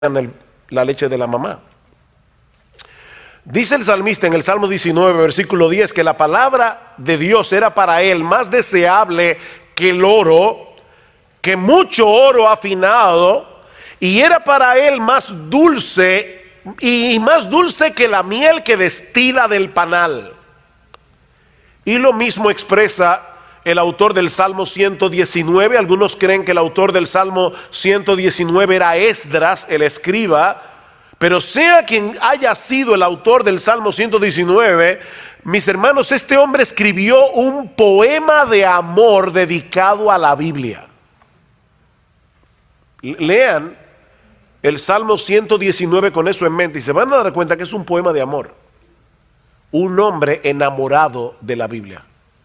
la leche de la mamá. Dice el salmista en el Salmo 19, versículo 10, que la palabra de Dios era para él más deseable que el oro, que mucho oro afinado, y era para él más dulce y más dulce que la miel que destila del panal. Y lo mismo expresa el autor del Salmo 119. Algunos creen que el autor del Salmo 119 era Esdras, el escriba. Pero sea quien haya sido el autor del Salmo 119, mis hermanos, este hombre escribió un poema de amor dedicado a la Biblia. Lean el Salmo 119 con eso en mente y se van a dar cuenta que es un poema de amor. Un hombre enamorado de la Biblia.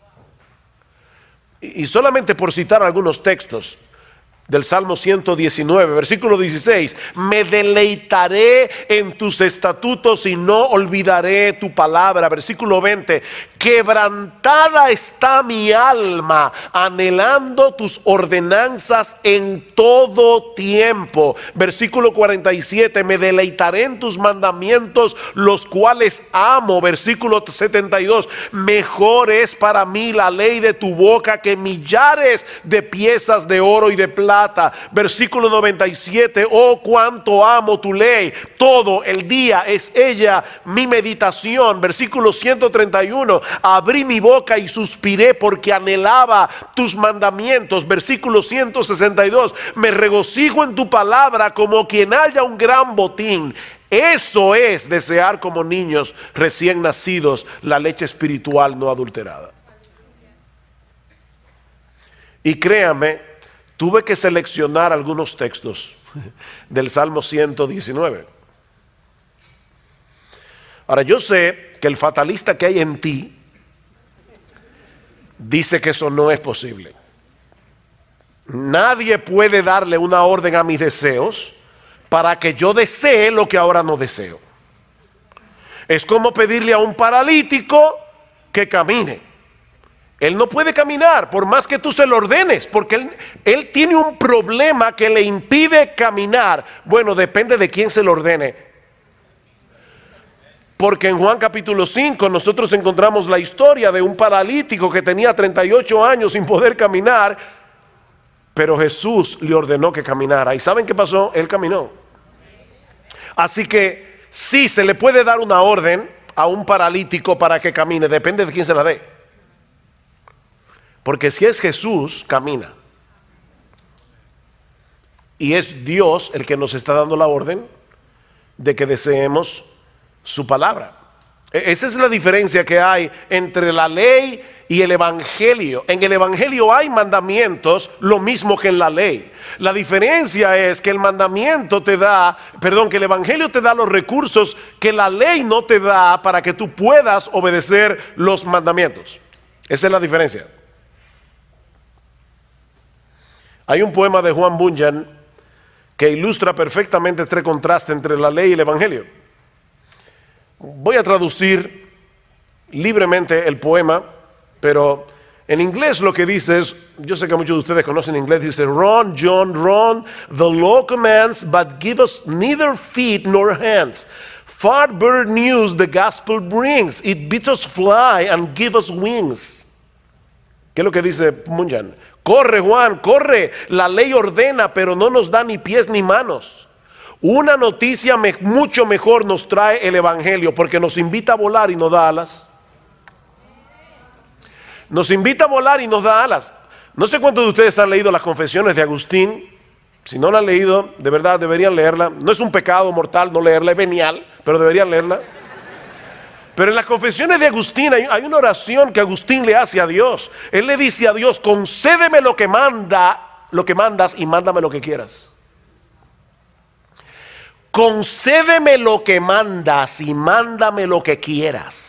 Y solamente por citar algunos textos del Salmo 119, versículo 16: me deleitaré en tus estatutos y no olvidaré tu palabra. Versículo 20: quebrantada está mi alma, anhelando tus ordenanzas en todo tiempo. Versículo 47: me deleitaré en tus mandamientos, los cuales amo. Versículo 72: mejor es para mí la ley de tu boca que millares de piezas de oro y de plata. Versículo 97: oh cuánto amo tu ley, todo el día es ella mi meditación. Versículo 131: abrí mi boca y suspiré porque anhelaba tus mandamientos. Versículo 162: me regocijo en tu palabra como quien haya un gran botín. Eso es desear como niños recién nacidos la leche espiritual no adulterada. Y créame, tuve que seleccionar algunos textos del Salmo 119. Ahora, yo sé que el fatalista que hay en ti dice que eso no es posible. Nadie puede darle una orden a mis deseos para que yo desee lo que ahora no deseo. Es como pedirle a un paralítico que camine. Él no puede caminar por más que tú se lo ordenes, porque él tiene un problema que le impide caminar. Bueno, depende de quién se lo ordene. Porque en Juan capítulo 5 nosotros encontramos la historia de un paralítico que tenía 38 años sin poder caminar, pero Jesús le ordenó que caminara. ¿Y saben qué pasó? Él caminó. Así que sí, se le puede dar una orden a un paralítico para que camine, depende de quién se la dé. Porque si es Jesús, camina. Y es Dios el que nos está dando la orden de que deseemos su palabra. Esa es la diferencia que hay entre la ley y el evangelio. En el evangelio hay mandamientos, lo mismo que en la ley. La diferencia es que el mandamiento te da, que el evangelio te da los recursos que la ley no te da para que tú puedas obedecer los mandamientos. Esa es la diferencia. Hay un poema de Juan Bunyan que ilustra perfectamente este contraste entre la ley y el evangelio. Voy a traducir libremente el poema, pero en inglés lo que dice es, yo sé que muchos de ustedes conocen inglés, dice: Run, John, run, the law commands, but give us neither feet nor hands. Far better news the gospel brings, it bids us fly and give us wings. ¿Qué es lo que dice Bunyan? Corre, Juan, corre. La ley ordena, pero no nos da ni pies ni manos. Una noticia mucho mejor nos trae el evangelio, porque nos invita a volar y nos da alas. Nos invita a volar y nos da alas. No sé cuántos de ustedes han leído las Confesiones de Agustín. Si no la han leído, de verdad deberían leerla. No es un pecado mortal no leerla, es venial, pero deberían leerla. Pero en las Confesiones de Agustín hay una oración que Agustín le hace a Dios. Él le dice a Dios: concédeme lo que mandas y mándame lo que quieras. Concédeme lo que mandas y mándame lo que quieras.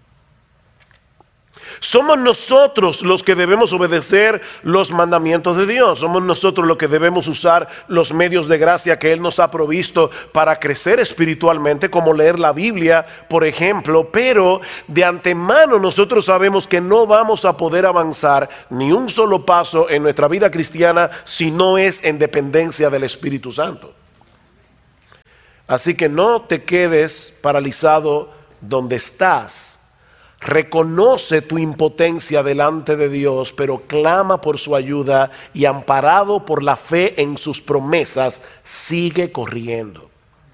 Somos nosotros los que debemos obedecer los mandamientos de Dios. Somos nosotros los que debemos usar los medios de gracia que Él nos ha provisto para crecer espiritualmente, como leer la Biblia, por ejemplo. Pero de antemano nosotros sabemos que no vamos a poder avanzar ni un solo paso en nuestra vida cristiana si no es en dependencia del Espíritu Santo. Así que no te quedes paralizado donde estás. Reconoce tu impotencia delante de Dios, pero clama por su ayuda y amparado por la fe en sus promesas, sigue corriendo.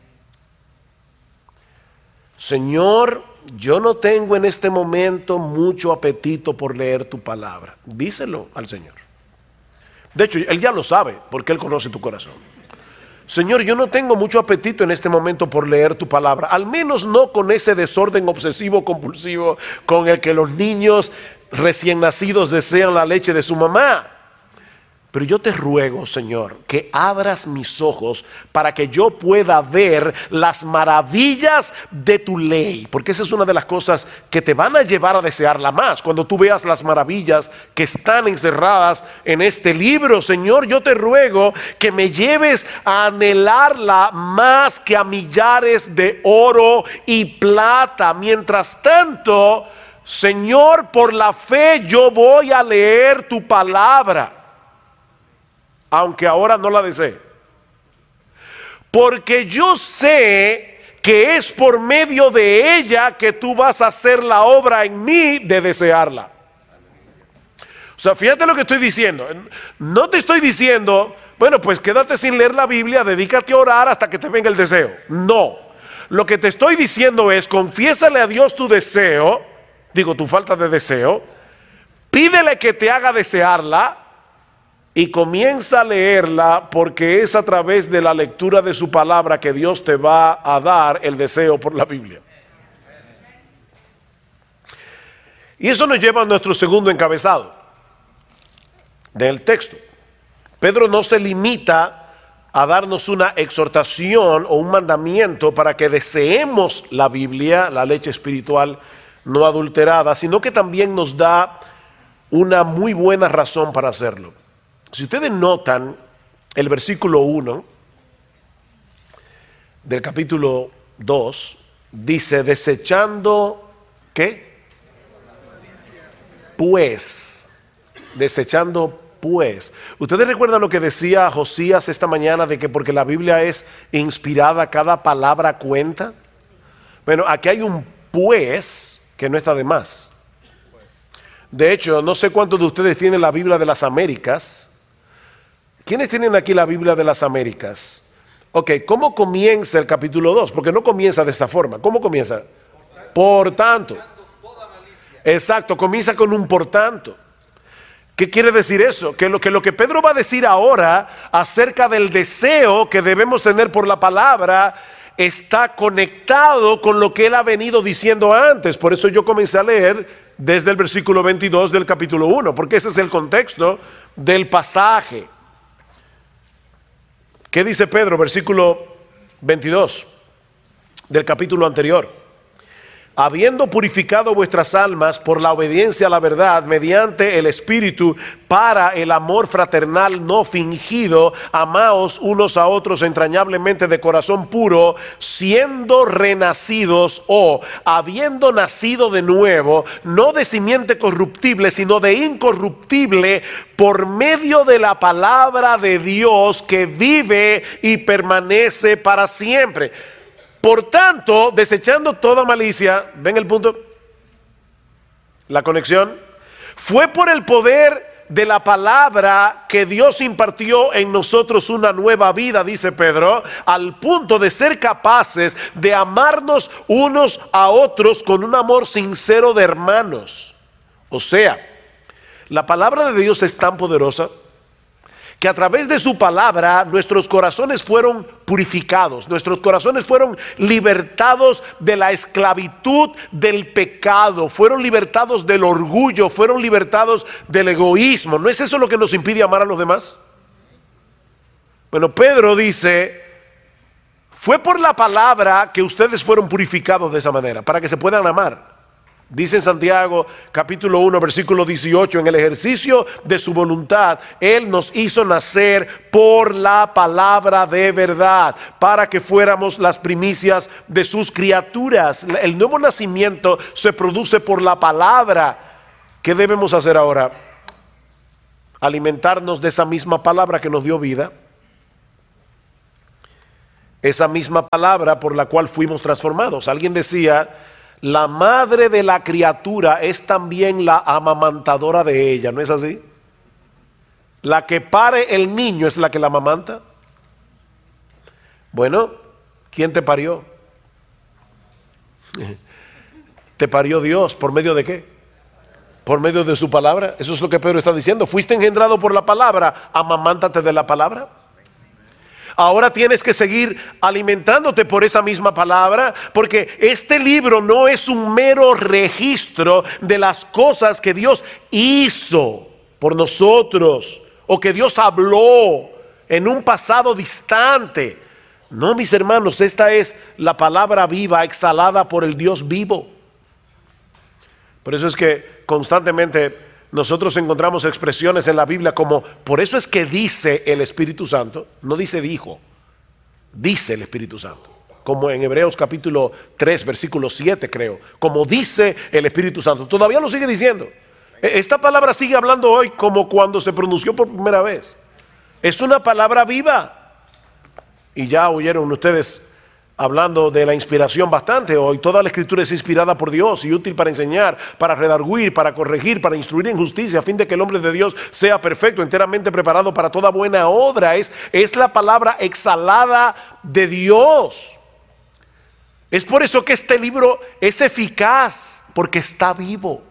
Señor, yo no tengo en este momento mucho apetito por leer tu palabra. Díselo al Señor. De hecho, Él ya lo sabe porque Él conoce tu corazón. Señor, yo no tengo mucho apetito en este momento por leer tu palabra, al menos no con ese desorden obsesivo compulsivo con el que los niños recién nacidos desean la leche de su mamá. Pero yo te ruego, Señor, que abras mis ojos para que yo pueda ver las maravillas de tu ley, porque esa es una de las cosas que te van a llevar a desearla más. Cuando tú veas las maravillas que están encerradas en este libro, Señor, yo te ruego que me lleves a anhelarla más que a millares de oro y plata. Mientras tanto, Señor, por la fe yo voy a leer tu palabra, aunque ahora no la desee, porque yo sé que es por medio de ella que tú vas a hacer la obra en mí de desearla. O sea, fíjate lo que estoy diciendo. No te estoy diciendo, bueno, pues quédate sin leer la Biblia, dedícate a orar hasta que te venga el deseo. No, lo que te estoy diciendo es, confiésale a Dios tu deseo, tu falta de deseo, pídele que te haga desearla, y comienza a leerla, porque es a través de la lectura de su palabra que Dios te va a dar el deseo por la Biblia. Y eso nos lleva a nuestro segundo encabezado del texto. Pedro no se limita a darnos una exhortación o un mandamiento para que deseemos la Biblia, la leche espiritual no adulterada, sino que también nos da una muy buena razón para hacerlo. Si ustedes notan el versículo 1 del capítulo 2, dice, desechando, ¿qué? Pues, desechando pues. ¿Ustedes recuerdan lo que decía Josías esta mañana de que porque la Biblia es inspirada, cada palabra cuenta? Bueno, aquí hay un pues que no está de más. De hecho, no sé cuántos de ustedes tienen la Biblia de las Américas. ¿Quiénes tienen aquí la Biblia de las Américas? Ok, ¿cómo comienza el capítulo 2? Porque no comienza de esta forma. ¿Cómo comienza? Por tanto. Exacto, comienza con un por tanto. ¿Qué quiere decir eso? Que lo que Pedro va a decir ahora acerca del deseo que debemos tener por la palabra está conectado con lo que él ha venido diciendo antes. Por eso yo comencé a leer desde el versículo 22 del capítulo 1, porque ese es el contexto del pasaje. ¿Qué dice Pedro? Versículo 22 del capítulo anterior. Habiendo purificado vuestras almas por la obediencia a la verdad mediante el Espíritu para el amor fraternal no fingido, amaos unos a otros entrañablemente de corazón puro, siendo renacidos o habiendo nacido de nuevo, no de simiente corruptible, sino de incorruptible, por medio de la palabra de Dios que vive y permanece para siempre. Por tanto, desechando toda malicia, ¿ven el punto? La conexión. Fue por el poder de la palabra que Dios impartió en nosotros una nueva vida, dice Pedro, al punto de ser capaces de amarnos unos a otros con un amor sincero de hermanos. O sea, la palabra de Dios es tan poderosa que a través de su palabra nuestros corazones fueron purificados, nuestros corazones fueron libertados de la esclavitud del pecado, fueron libertados del orgullo, fueron libertados del egoísmo. ¿No es eso lo que nos impide amar a los demás? Bueno, Pedro dice, fue por la palabra que ustedes fueron purificados de esa manera, para que se puedan amar. Dice en Santiago capítulo 1 versículo 18, en el ejercicio de su voluntad, Él nos hizo nacer por la palabra de verdad, para que fuéramos las primicias de sus criaturas. El nuevo nacimiento se produce por la palabra. ¿Qué debemos hacer ahora? Alimentarnos de esa misma palabra que nos dio vida esa misma palabra por la cual fuimos transformados. Alguien decía, la madre de la criatura es también la amamantadora de ella, ¿no es así? La que pare el niño es la que la amamanta. Bueno, ¿quién te parió? Te parió Dios, ¿por medio de qué? Por medio de su palabra. Eso es lo que Pedro está diciendo. Fuiste engendrado por la palabra, amamántate de la palabra. Ahora tienes que seguir alimentándote por esa misma palabra, porque este libro no es un mero registro de las cosas que Dios hizo por nosotros o que Dios habló en un pasado distante. No, mis hermanos, esta es la palabra viva exhalada por el Dios vivo. Por eso es que constantemente nosotros encontramos expresiones en la Biblia como, por eso es que dice el Espíritu Santo, no dice dijo, dice el Espíritu Santo. Como en Hebreos capítulo 3, versículo 7 creo, como dice el Espíritu Santo. Todavía lo sigue diciendo. Esta palabra sigue hablando hoy como cuando se pronunció por primera vez. Es una palabra viva. Y ya oyeron ustedes hablando de la inspiración bastante hoy. Toda la escritura es inspirada por Dios y útil para enseñar, para redarguir, para corregir, para instruir en justicia, a fin de que el hombre de Dios sea perfecto, enteramente preparado para toda buena obra. Es la palabra exhalada de Dios. Es por eso que este libro es eficaz, porque está vivo.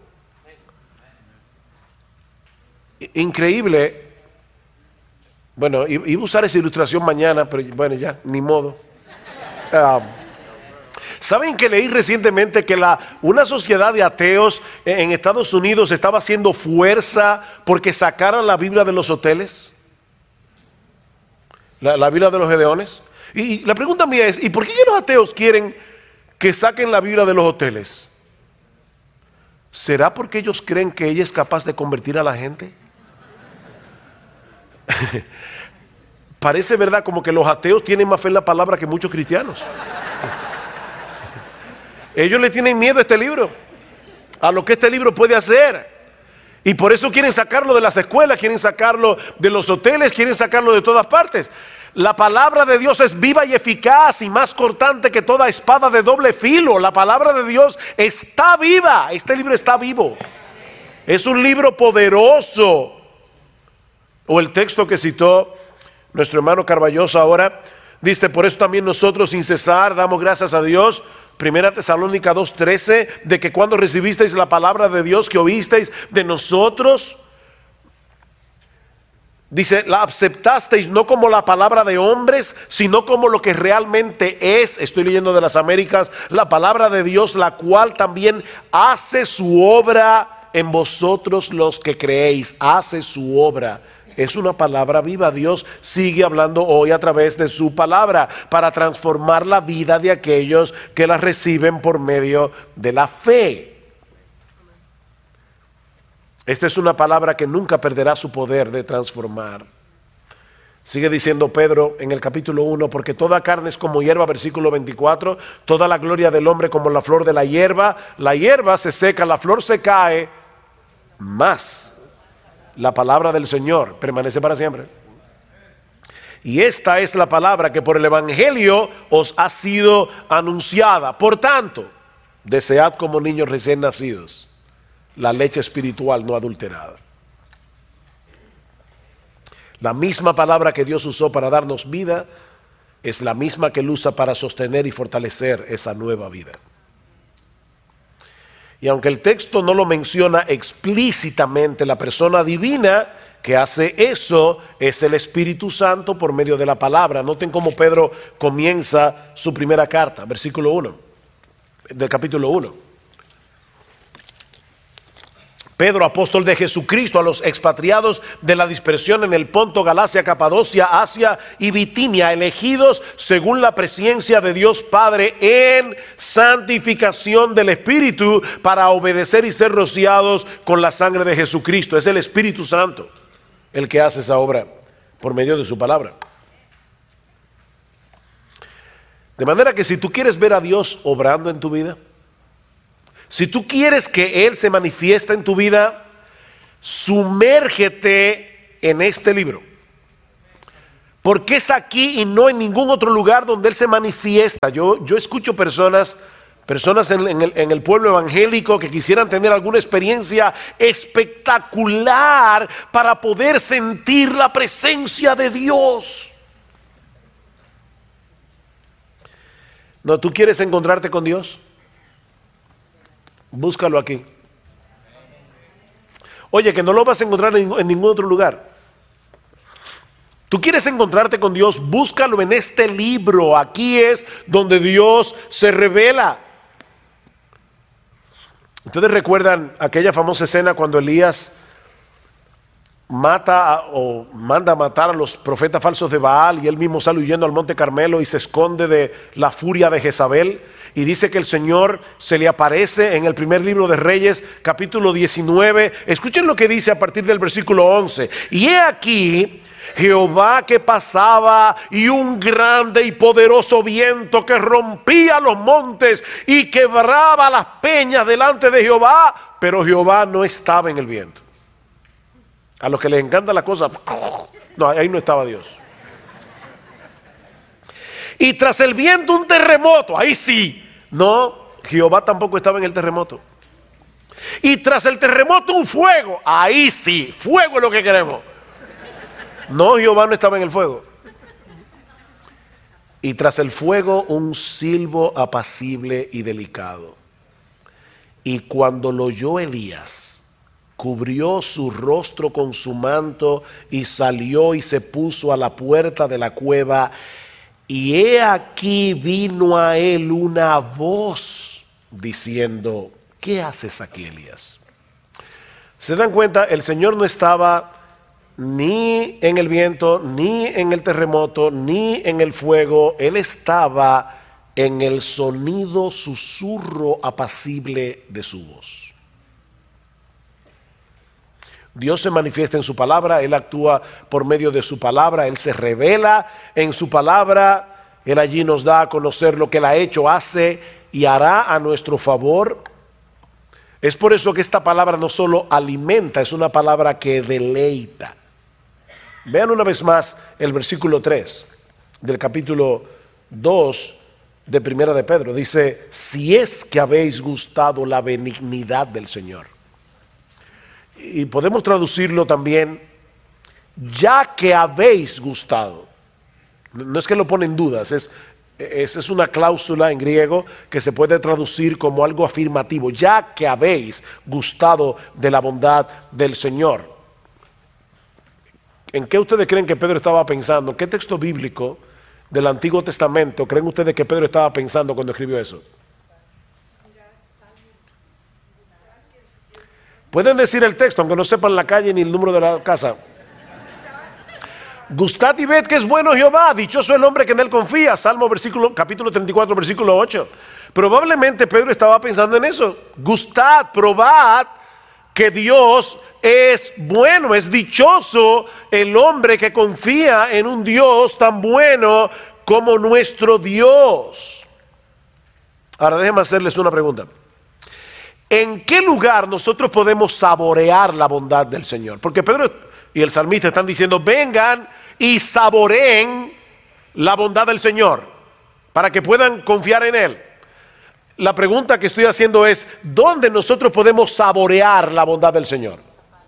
Increíble. Bueno, iba a usar esa ilustración mañana, pero bueno, ya, ni modo. ¿Saben que leí recientemente que una sociedad de ateos en Estados Unidos estaba haciendo fuerza porque sacaran la Biblia de los hoteles? La Biblia de los Gedeones. Y la pregunta mía es, ¿y por qué los ateos quieren que saquen la Biblia de los hoteles? ¿Será porque ellos creen que ella es capaz de convertir a la gente? Parece verdad como que los ateos tienen más fe en la palabra que muchos cristianos. Ellos le tienen miedo a este libro, a lo que este libro puede hacer, y por eso quieren sacarlo de las escuelas, quieren sacarlo de los hoteles, quieren sacarlo de todas partes. La palabra de Dios es viva y eficaz y más cortante que toda espada de doble filo. La palabra de Dios está viva. Este libro está vivo. Es un libro poderoso. O el texto que citó nuestro hermano Carballosa ahora, dice, por eso también nosotros sin cesar damos gracias a Dios, 1 Tesalónica 2:13, de que cuando recibisteis la palabra de Dios que oísteis de nosotros, dice, la aceptasteis no como la palabra de hombres, sino como lo que realmente es. Estoy leyendo de las Américas, la palabra de Dios, la cual también hace su obra en vosotros los que creéis. Hace su obra. Es una palabra viva. Dios sigue hablando hoy a través de su palabra para transformar la vida de aquellos que la reciben por medio de la fe. Esta es una palabra que nunca perderá su poder de transformar. Sigue diciendo Pedro en el capítulo 1, porque toda carne es como hierba, versículo 24, toda la gloria del hombre como la flor de la hierba se seca, la flor se cae, mas la palabra del Señor permanece para siempre. Y esta es la palabra que por el Evangelio os ha sido anunciada. Por tanto, desead como niños recién nacidos la leche espiritual no adulterada. La misma palabra que Dios usó para darnos vida es la misma que Él usa para sostener y fortalecer esa nueva vida. Y aunque el texto no lo menciona explícitamente, la persona divina que hace eso es el Espíritu Santo por medio de la palabra. Noten cómo Pedro comienza su primera carta, versículo 1, del capítulo 1. Pedro, apóstol de Jesucristo, a los expatriados de la dispersión en el Ponto, Galacia, Capadocia, Asia y Bitinia, elegidos según la presencia de Dios Padre en santificación del Espíritu, para obedecer y ser rociados con la sangre de Jesucristo. Es el Espíritu Santo el que hace esa obra por medio de su palabra. De manera que si tú quieres ver a Dios obrando en tu vida, si tú quieres que Él se manifieste en tu vida, sumérgete en este libro. Porque es aquí y no en ningún otro lugar donde Él se manifiesta. Yo escucho personas en el pueblo evangélico que quisieran tener alguna experiencia espectacular para poder sentir la presencia de Dios. No, ¿tú quieres encontrarte con Dios? Búscalo aquí. Oye, que no lo vas a encontrar en ningún otro lugar. Tú quieres encontrarte con Dios, búscalo en este libro. Aquí es donde Dios se revela. ¿Ustedes recuerdan aquella famosa escena cuando Elías manda a matar a los profetas falsos de Baal y él mismo sale huyendo al monte Carmelo y se esconde de la furia de Jezabel? Y dice que el Señor se le aparece en el primer libro de Reyes, capítulo 19. Escuchen lo que dice a partir del versículo 11. Y he aquí Jehová que pasaba, y un grande y poderoso viento que rompía los montes y quebraba las peñas delante de Jehová, pero Jehová no estaba en el viento. A los que les encanta la cosa, no, ahí no estaba Dios. Y tras el viento un terremoto, ahí sí. No, Jehová tampoco estaba en el terremoto. Y tras el terremoto un fuego, ahí sí, fuego es lo que queremos. No, Jehová no estaba en el fuego. Y tras el fuego un silbo apacible y delicado. Y cuando lo oyó Elías, cubrió su rostro con su manto y salió y se puso a la puerta de la cueva. Y he aquí vino a él una voz diciendo: ¿qué haces aquí, Elías? ¿Se dan cuenta? El Señor no estaba ni en el viento, ni en el terremoto, ni en el fuego. Él estaba en el sonido, susurro apacible de su voz. Dios se manifiesta en su palabra, Él actúa por medio de su palabra, Él se revela en su palabra, Él allí nos da a conocer lo que Él ha hecho, hace y hará a nuestro favor. Es por eso que esta palabra no solo alimenta, es una palabra que deleita. Vean una vez más el versículo 3 del capítulo 2 de Primera de Pedro. Dice: si es que habéis gustado la benignidad del Señor. Y podemos traducirlo también: ya que habéis gustado. No es que lo pone en dudas, es una cláusula en griego que se puede traducir como algo afirmativo. Ya que habéis gustado de la bondad del Señor. ¿En qué ustedes creen que Pedro estaba pensando? ¿Qué texto bíblico del Antiguo Testamento creen ustedes que Pedro estaba pensando cuando escribió eso? Pueden decir el texto, aunque no sepan la calle ni el número de la casa. Gustad y ved que es bueno Jehová, dichoso el hombre que en él confía. Salmo capítulo 34, versículo 8. Probablemente Pedro estaba pensando en eso. Gustad, probad que Dios es bueno, es dichoso el hombre que confía en un Dios tan bueno como nuestro Dios. Ahora déjenme hacerles una pregunta. ¿En qué lugar nosotros podemos saborear la bondad del Señor? Porque Pedro y el salmista están diciendo: vengan y saboreen la bondad del Señor para que puedan confiar en Él. La pregunta que estoy haciendo es: ¿dónde nosotros podemos saborear la bondad del Señor?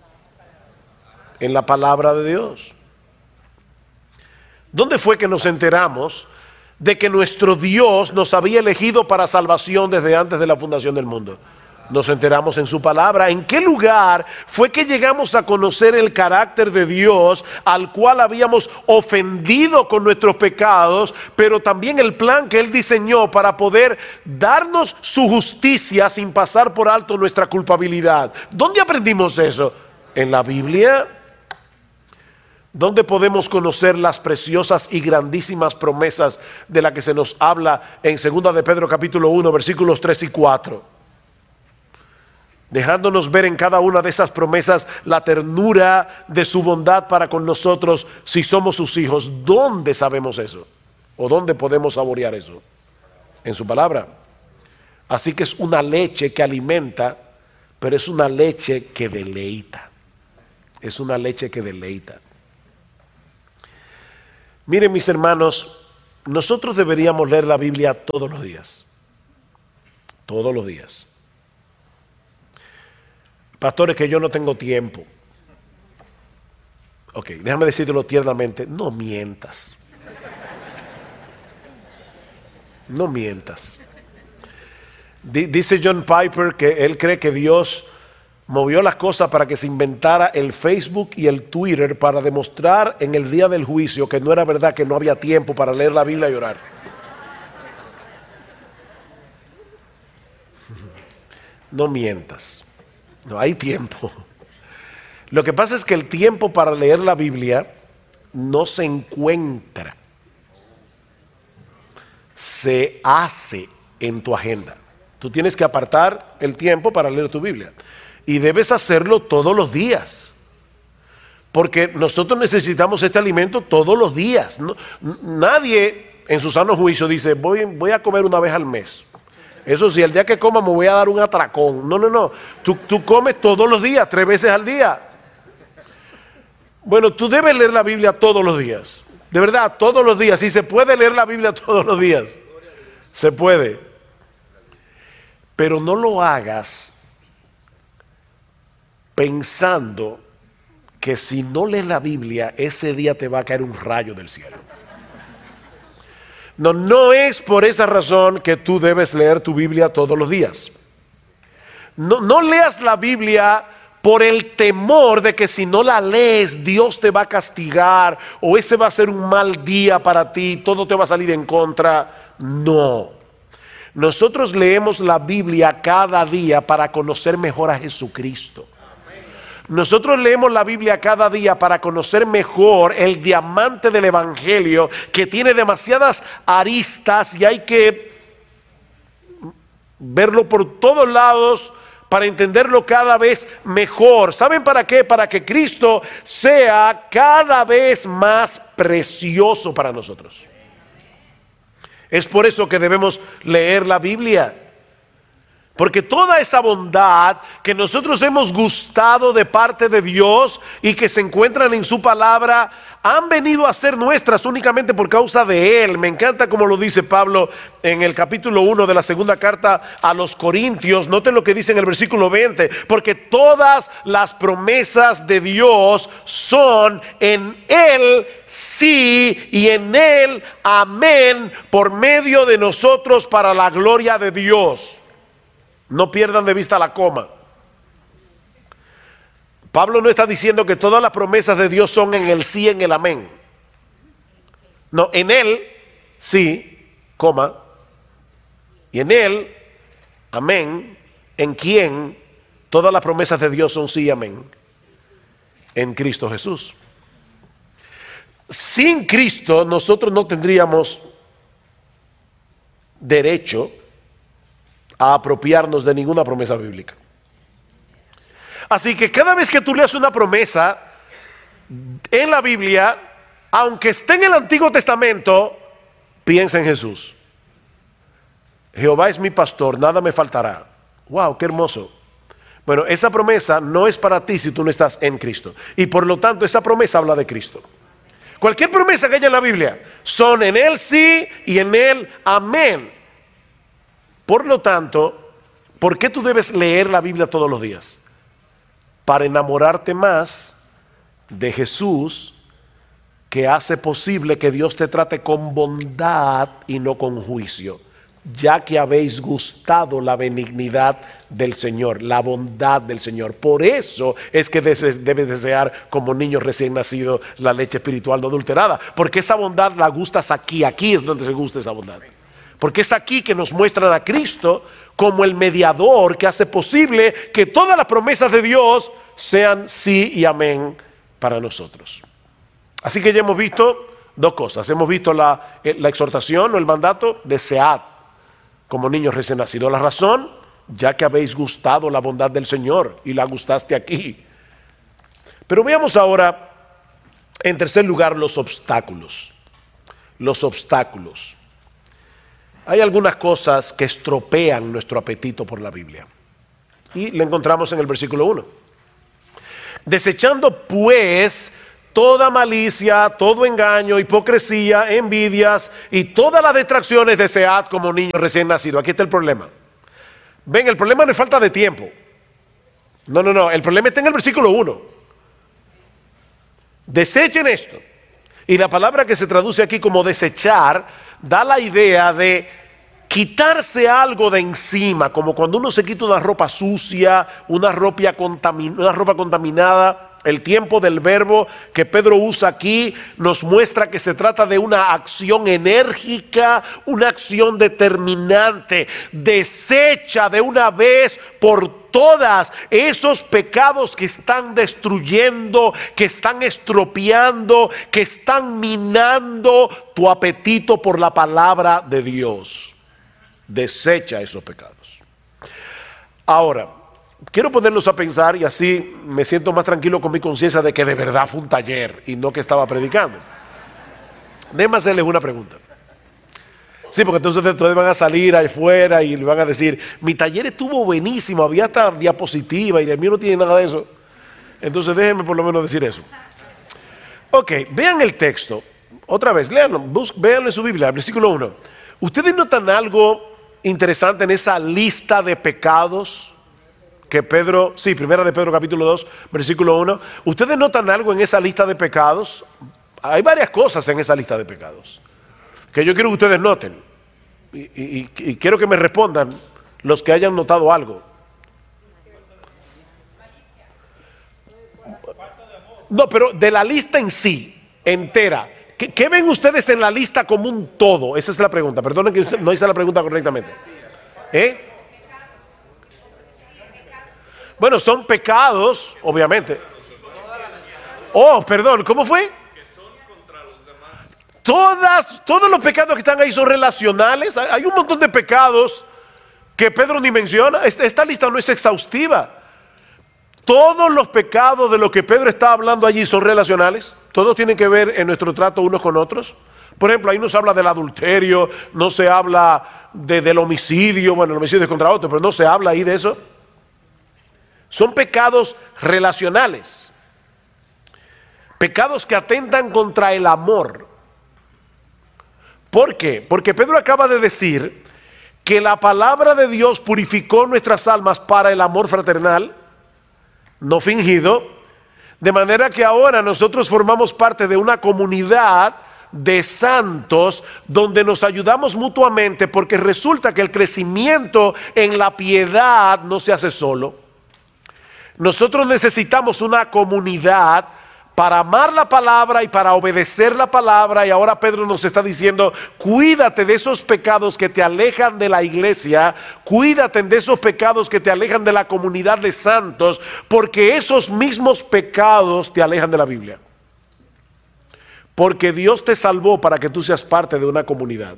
En la palabra de Dios. ¿Dónde fue que nos enteramos de que nuestro Dios nos había elegido para salvación desde antes de la fundación del mundo? Nos enteramos en su palabra. ¿En qué lugar fue que llegamos a conocer el carácter de Dios al cual habíamos ofendido con nuestros pecados, pero también el plan que Él diseñó para poder darnos su justicia sin pasar por alto nuestra culpabilidad? ¿Dónde aprendimos eso? ¿En la Biblia? ¿Dónde podemos conocer las preciosas y grandísimas promesas de las que se nos habla en 2 de Pedro capítulo 1 versículos 3 y 4? Dejándonos ver en cada una de esas promesas la ternura de su bondad para con nosotros si somos sus hijos. ¿Dónde sabemos eso? ¿O dónde podemos saborear eso? En su palabra. Así que es una leche que alimenta, pero es una leche que deleita. Es una leche que deleita. Miren, mis hermanos, nosotros deberíamos leer la Biblia todos los días. Todos los días. Pastores, que yo no tengo tiempo. Ok, déjame decírtelo tiernamente, no mientas. No mientas. Dice John Piper que él cree que Dios movió las cosas para que se inventara el Facebook y el Twitter para demostrar en el día del juicio que no era verdad, que no había tiempo para leer la Biblia y orar. No mientas. No hay tiempo. Lo que pasa es que el tiempo para leer la Biblia no se encuentra. Se hace en tu agenda. Tú tienes que apartar el tiempo para leer tu Biblia. Y debes hacerlo todos los días. Porque nosotros necesitamos este alimento todos los días. Nadie en su sano juicio dice, voy a comer una vez al mes. Eso sí, el día que coma me voy a dar un atracón. No. Tú comes todos los días, 3 veces al día. Bueno, tú debes leer la Biblia todos los días. De verdad, todos los días. Si se puede leer la Biblia todos los días, se puede. Pero no lo hagas pensando que si no lees la Biblia, ese día te va a caer un rayo del cielo. No es por esa razón que tú debes leer tu Biblia todos los días. No leas la Biblia por el temor de que si no la lees, Dios te va a castigar, o ese va a ser un mal día para ti, todo te va a salir en contra. No. Nosotros leemos la Biblia cada día para conocer mejor a Jesucristo. Nosotros leemos la Biblia cada día para conocer mejor el diamante del Evangelio, que tiene demasiadas aristas y hay que verlo por todos lados para entenderlo cada vez mejor. ¿Saben para qué? Para que Cristo sea cada vez más precioso para nosotros. Es por eso que debemos leer la Biblia. Porque toda esa bondad que nosotros hemos gustado de parte de Dios y que se encuentran en su palabra, han venido a ser nuestras únicamente por causa de Él. Me encanta como lo dice Pablo en el capítulo 1 de la segunda carta a los Corintios. Noten lo que dice en el versículo 20. Porque todas las promesas de Dios son en Él sí y en Él amén, por medio de nosotros para la gloria de Dios. No pierdan de vista la coma. Pablo no está diciendo que todas las promesas de Dios son en el sí, en el amén. No, en Él sí, coma. Y en Él, amén. ¿En quién? Todas las promesas de Dios son sí y amén. En Cristo Jesús. Sin Cristo nosotros no tendríamos derecho a apropiarnos de ninguna promesa bíblica. Así que cada vez que tú leas una promesa en la Biblia, aunque esté en el Antiguo Testamento, piensa en Jesús. Jehová es mi pastor, nada me faltará. Wow, qué hermoso. Bueno, esa promesa no es para ti si tú no estás en Cristo. Y por lo tanto, esa promesa habla de Cristo. Cualquier promesa que haya en la Biblia son en Él sí y en Él amén. Por lo tanto, ¿por qué tú debes leer la Biblia todos los días? Para enamorarte más de Jesús, que hace posible que Dios te trate con bondad y no con juicio, ya que habéis gustado la benignidad del Señor, la bondad del Señor. Por eso es que debes desear como niño recién nacido la leche espiritual no adulterada, porque esa bondad la gustas aquí es donde se gusta esa bondad. Porque es aquí que nos muestran a Cristo como el mediador que hace posible que todas las promesas de Dios sean sí y amén para nosotros. Así que ya hemos visto dos cosas. Hemos visto la exhortación o el mandato, desead como niños recién nacidos. La razón, ya que habéis gustado la bondad del Señor y la gustaste aquí. Pero veamos ahora, en tercer lugar, los obstáculos. Los obstáculos. Hay algunas cosas que estropean nuestro apetito por la Biblia. Y le encontramos en el versículo 1. Desechando pues toda malicia, todo engaño, hipocresía, envidias y todas las distracciones desead como niños recién nacidos. Aquí está el problema. Ven, el problema no es falta de tiempo. No, el problema está en el versículo 1. Desechen esto. Y la palabra que se traduce aquí como desechar da la idea de quitarse algo de encima, como cuando uno se quita una ropa sucia, una ropa contaminada. El tiempo del verbo que Pedro usa aquí nos muestra que se trata de una acción enérgica, una acción determinante. Desecha de una vez por todas esos pecados que están destruyendo, que están estropeando, que están minando tu apetito por la palabra de Dios. Desecha esos pecados. Ahora, quiero ponerlos a pensar y así me siento más tranquilo con mi conciencia de que de verdad fue un taller y no que estaba predicando. Déjenme hacerles una pregunta. Sí, porque entonces ustedes van a salir afuera y le van a decir, mi taller estuvo buenísimo, había hasta diapositiva y el mío no tiene nada de eso. Entonces déjenme por lo menos decir eso. Ok, vean el texto. Otra vez, léanlo, véanlo en su Biblia, el versículo 1. ¿Ustedes notan algo interesante en esa lista de pecados que Pedro, sí, primera de Pedro capítulo 2, versículo 1? ¿Ustedes notan algo en esa lista de pecados? Hay varias cosas en esa lista de pecados que yo quiero que ustedes noten y quiero que me respondan los que hayan notado algo. No, pero de la lista en sí, entera, ¿qué ven ustedes en la lista como un todo? Esa es la pregunta, perdonen que no hice la pregunta correctamente. Bueno, son pecados, obviamente. Oh, perdón, ¿cómo fue? Todos los pecados que están ahí son relacionales. Hay un montón de pecados que Pedro ni menciona. Esta lista no es exhaustiva. Todos los pecados de los que Pedro está hablando allí son relacionales. Todos tienen que ver en nuestro trato unos con otros. Por ejemplo, ahí no se habla del adulterio, no se habla del homicidio. Bueno, el homicidio es contra otro, pero no se habla ahí de eso. Son pecados relacionales. Pecados que atentan contra el amor. ¿Por qué? Porque Pedro acaba de decir que la palabra de Dios purificó nuestras almas para el amor fraternal, no fingido, de manera que ahora nosotros formamos parte de una comunidad de santos donde nos ayudamos mutuamente, porque resulta que el crecimiento en la piedad no se hace solo. Nosotros necesitamos una comunidad para amar la palabra y para obedecer la palabra. Y ahora Pedro nos está diciendo, cuídate de esos pecados que te alejan de la iglesia, cuídate de esos pecados que te alejan de la comunidad de santos, porque esos mismos pecados te alejan de la Biblia. Porque Dios te salvó para que tú seas parte de una comunidad.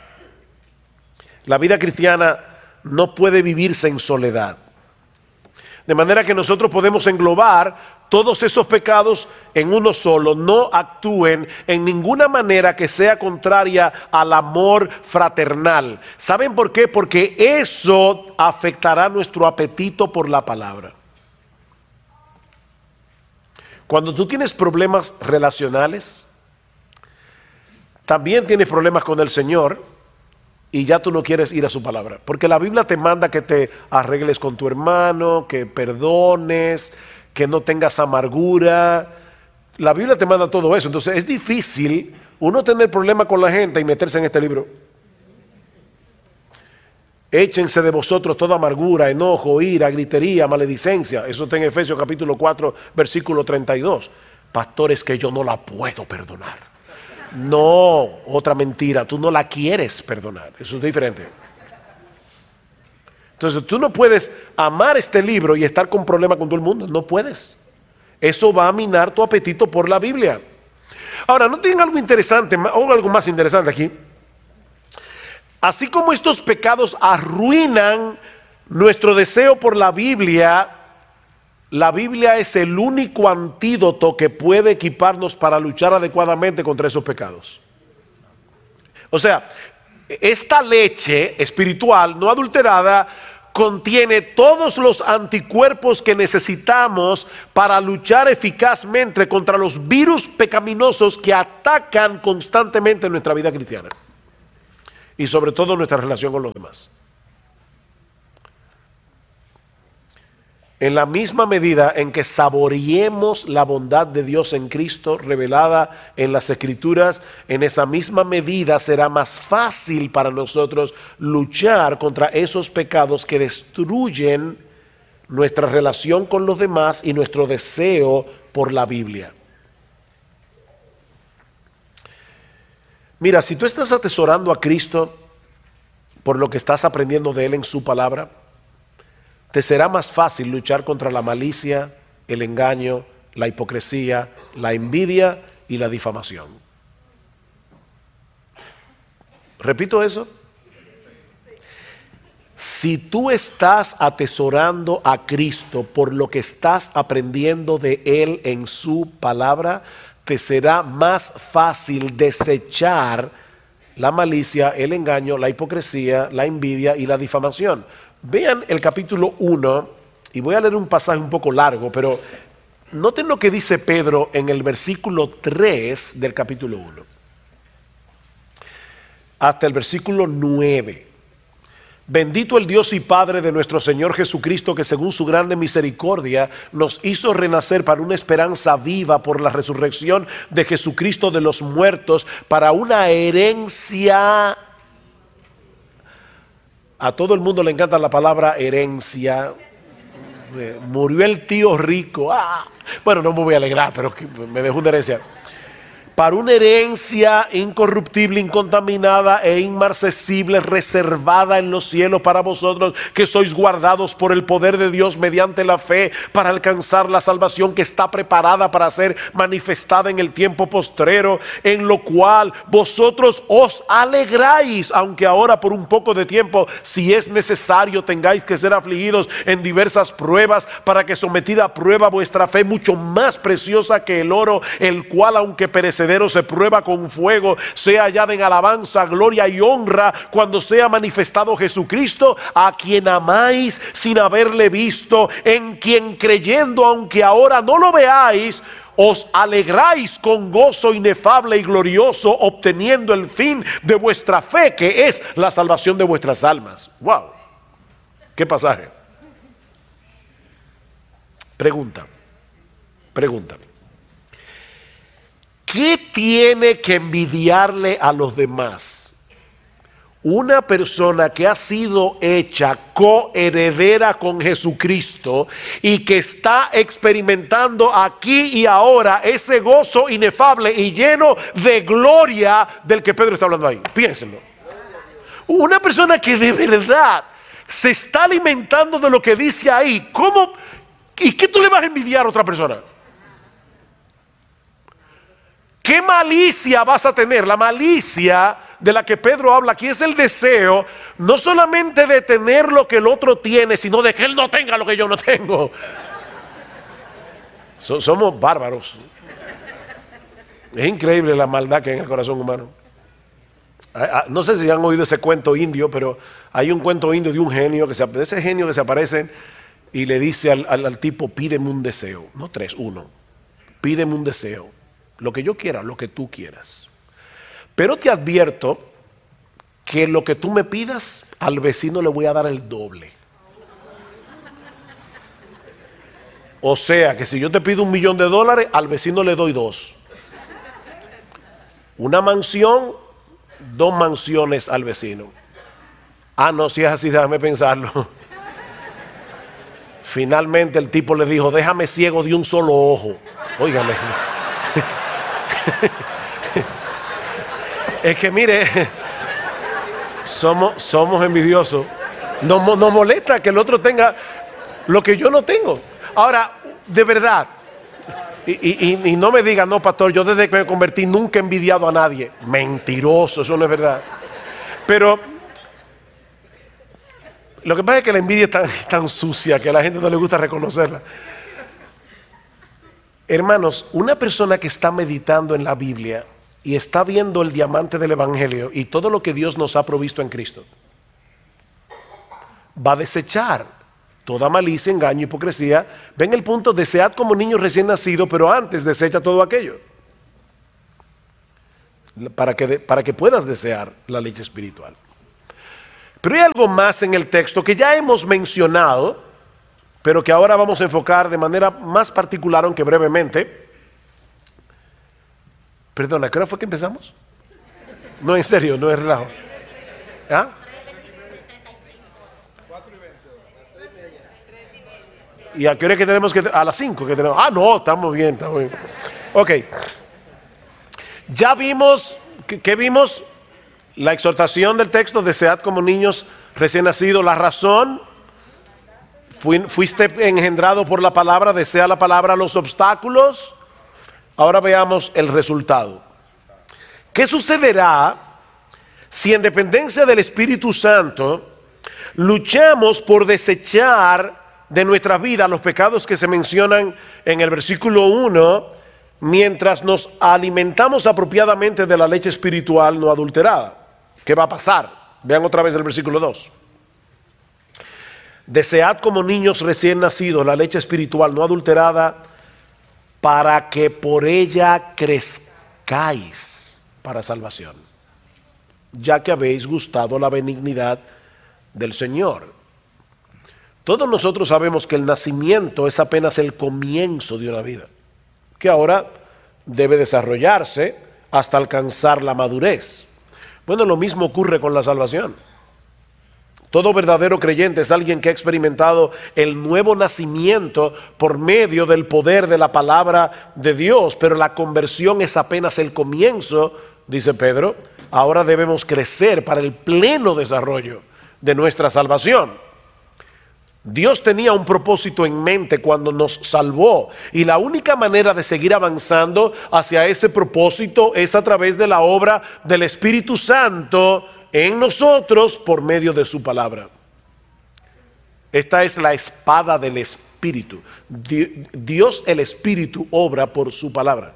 La vida cristiana no puede vivirse en soledad. De manera que nosotros podemos englobar todos esos pecados en uno solo. No actúen en ninguna manera que sea contraria al amor fraternal. ¿Saben por qué? Porque eso afectará nuestro apetito por la palabra. Cuando tú tienes problemas relacionales, también tienes problemas con el Señor. Y ya tú no quieres ir a su palabra. Porque la Biblia te manda que te arregles con tu hermano, que perdones, que no tengas amargura. La Biblia te manda todo eso. Entonces es difícil uno tener problemas con la gente y meterse en este libro. Échense de vosotros toda amargura, enojo, ira, gritería, maledicencia. Eso está en Efesios capítulo 4, versículo 32. Pastores, que yo no la puedo perdonar. No, otra mentira, tú no la quieres perdonar, eso es diferente. Entonces tú no puedes amar este libro y estar con problemas con todo el mundo, no puedes. Eso va a minar tu apetito por la Biblia. Ahora, no tienen algo interesante, o algo más interesante aquí. Así como estos pecados arruinan nuestro deseo por la Biblia es el único antídoto que puede equiparnos para luchar adecuadamente contra esos pecados. O sea, esta leche espiritual no adulterada contiene todos los anticuerpos que necesitamos para luchar eficazmente contra los virus pecaminosos que atacan constantemente nuestra vida cristiana y sobre todo nuestra relación con los demás. En la misma medida en que saboreemos la bondad de Dios en Cristo revelada en las Escrituras, en esa misma medida será más fácil para nosotros luchar contra esos pecados que destruyen nuestra relación con los demás y nuestro deseo por la Biblia. Mira, si tú estás atesorando a Cristo por lo que estás aprendiendo de Él en su palabra, te será más fácil luchar contra la malicia, el engaño, la hipocresía, la envidia y la difamación. ¿Repito eso? Si tú estás atesorando a Cristo por lo que estás aprendiendo de Él en su palabra, te será más fácil desechar la malicia, el engaño, la hipocresía, la envidia y la difamación. Vean el capítulo 1, y voy a leer un pasaje un poco largo, pero noten lo que dice Pedro en el versículo 3 del capítulo 1, hasta el versículo 9. Bendito el Dios y Padre de nuestro Señor Jesucristo, que según su grande misericordia nos hizo renacer para una esperanza viva por la resurrección de Jesucristo de los muertos, para una herencia. A todo el mundo le encanta la palabra herencia. Murió el tío rico. Bueno, no me voy a alegrar, pero me dejó una herencia. Para una herencia incorruptible, incontaminada e inmarcesible, reservada en los cielos para vosotros, que sois guardados por el poder de Dios mediante la fe, para alcanzar la salvación que está preparada para ser manifestada en el tiempo postrero, en lo cual vosotros os alegráis, aunque ahora por un poco de tiempo, si es necesario, tengáis que ser afligidos en diversas pruebas, para que sometida a prueba vuestra fe, mucho más preciosa que el oro, el cual aunque perecedero se prueba con fuego, sea hallada en alabanza, gloria y honra cuando sea manifestado Jesucristo, a quien amáis sin haberle visto, en quien creyendo, aunque ahora no lo veáis, os alegráis con gozo inefable y glorioso, obteniendo el fin de vuestra fe, que es la salvación de vuestras almas. ¡Wow! ¿Qué pasaje? Pregunta. ¿Qué tiene que envidiarle a los demás una persona que ha sido hecha coheredera con Jesucristo y que está experimentando aquí y ahora ese gozo inefable y lleno de gloria del que Pedro está hablando ahí? Piénsenlo. Una persona que de verdad se está alimentando de lo que dice ahí. ¿Cómo? ¿Y qué tú le vas a envidiar a otra persona? ¿Qué malicia vas a tener? La malicia de la que Pedro habla aquí es el deseo no solamente de tener lo que el otro tiene, sino de que él no tenga lo que yo no tengo. Somos bárbaros. Es increíble la maldad que hay en el corazón humano. No sé si han oído ese cuento indio, pero hay un cuento indio de un genio, ese genio que se aparece y le dice al tipo: pídeme un deseo, no tres, uno. Pídeme un deseo. Lo que yo quiera, lo que tú quieras. Pero te advierto que lo que tú me pidas, al vecino le voy a dar el doble. O sea, que si yo te pido $1.000.000, al vecino le doy 2. Una mansión, 2 mansiones al vecino. No, si es así, déjame pensarlo. Finalmente el tipo le dijo: déjame ciego de un solo ojo. Óigame. Es que mire, somos envidiosos. Nos molesta que el otro tenga lo que yo no tengo. Ahora, de verdad, y no me digan: no, pastor, yo desde que me convertí nunca he envidiado a nadie. Mentiroso, eso no es verdad. Pero lo que pasa es que la envidia es tan sucia que a la gente no le gusta reconocerla. Hermanos, una persona que está meditando en la Biblia y está viendo el diamante del Evangelio y todo lo que Dios nos ha provisto en Cristo, va a desechar toda malicia, engaño, hipocresía. Ven el punto, desead como niños recién nacidos, pero antes desecha todo aquello. Para que puedas desear la leche espiritual. Pero hay algo más en el texto que ya hemos mencionado, pero que ahora vamos a enfocar de manera más particular, aunque brevemente. Perdona, ¿a qué hora fue que empezamos? No, en serio, no es relajo. ¿Ah? ¿Y a qué hora que tenemos que? A las 5 que tenemos. Ah, no, estamos bien, estamos bien. Ok. Ya vimos, ¿qué vimos? La exhortación del texto, desead como niños recién nacidos. La razón, fuiste engendrado por la palabra, desea la palabra, los obstáculos. Ahora veamos el resultado. ¿Qué sucederá si en dependencia del Espíritu Santo luchamos por desechar de nuestra vida los pecados que se mencionan en el versículo 1, mientras nos alimentamos apropiadamente de la leche espiritual no adulterada? ¿Qué va a pasar? Vean otra vez el versículo 2. Desead como niños recién nacidos la leche espiritual no adulterada, para que por ella crezcáis para salvación, ya que habéis gustado la benignidad del Señor. Todos nosotros sabemos que el nacimiento es apenas el comienzo de una vida, que ahora debe desarrollarse hasta alcanzar la madurez. Bueno, lo mismo ocurre con la salvación. Todo verdadero creyente es alguien que ha experimentado el nuevo nacimiento por medio del poder de la palabra de Dios, pero la conversión es apenas el comienzo, dice Pedro. Ahora debemos crecer para el pleno desarrollo de nuestra salvación. Dios tenía un propósito en mente cuando nos salvó, y la única manera de seguir avanzando hacia ese propósito es a través de la obra del Espíritu Santo en nosotros por medio de su palabra. Esta es la espada del Espíritu. Dios, el Espíritu, obra por su palabra.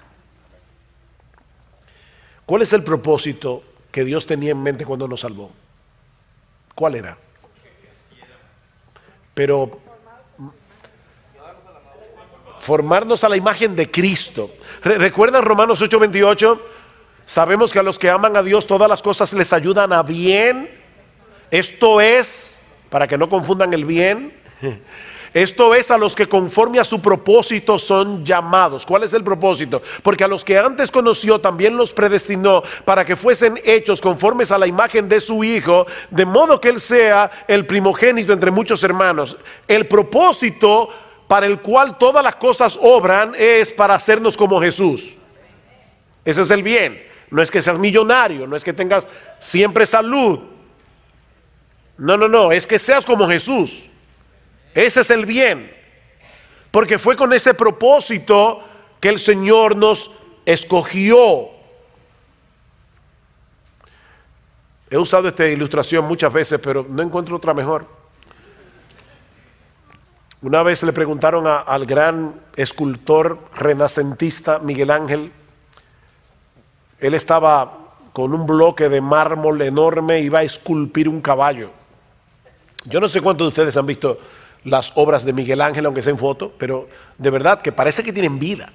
¿Cuál es el propósito que Dios tenía en mente cuando nos salvó? ¿Cuál era? Pero formarnos a la imagen de Cristo. ¿Recuerdan Romanos 8:28? Sabemos que a los que aman a Dios todas las cosas les ayudan a bien. Esto es, para que no confundan el bien, esto es a los que conforme a su propósito son llamados. ¿Cuál es el propósito? Porque a los que antes conoció también los predestinó para que fuesen hechos conformes a la imagen de su Hijo, de modo que Él sea el primogénito entre muchos hermanos. El propósito para el cual todas las cosas obran es para hacernos como Jesús. Ese es el bien. No es que seas millonario, no es que tengas siempre salud. No, es que seas como Jesús. Ese es el bien. Porque fue con ese propósito que el Señor nos escogió. He usado esta ilustración muchas veces, pero no encuentro otra mejor. Una vez le preguntaron al gran escultor renacentista Miguel Ángel. Él estaba con un bloque de mármol enorme, iba a esculpir un caballo. Yo no sé cuántos de ustedes han visto las obras de Miguel Ángel, aunque sea en foto, pero de verdad que parece que tienen vida.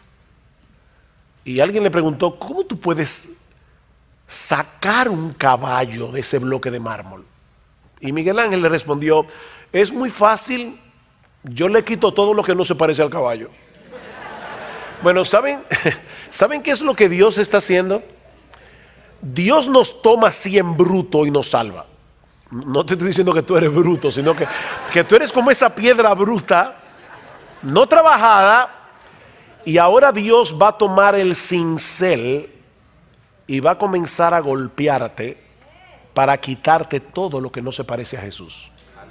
Y alguien le preguntó, ¿cómo tú puedes sacar un caballo de ese bloque de mármol? Y Miguel Ángel le respondió, es muy fácil, yo le quito todo lo que no se parece al caballo. Bueno, ¿saben qué es lo que Dios está haciendo? Dios nos toma así en bruto y nos salva. No te estoy diciendo que tú eres bruto, sino que tú eres como esa piedra bruta, no trabajada, y ahora Dios va a tomar el cincel y va a comenzar a golpearte para quitarte todo lo que no se parece a Jesús.